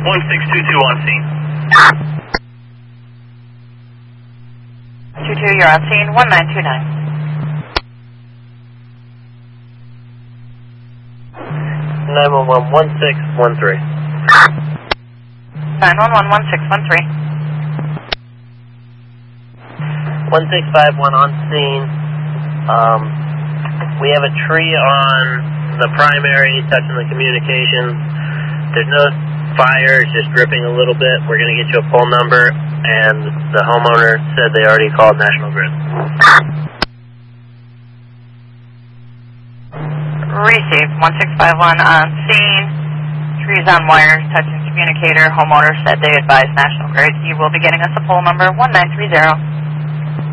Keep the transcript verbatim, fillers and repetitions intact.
one six two two on scene. two two, you're on scene, one nine two nine. nine one one, one six one three. nine one one, one six one three. one six five one on scene. Um, we have a tree on the primary touching the communications. There's no fire, it's just dripping a little bit. We're going to get you a pole number, and the homeowner said they already called National Grid. Received, one six five one on scene. Trees on wires touching communicator. Homeowner said they advised National Grid. You will be getting us a pole number one nine three zero.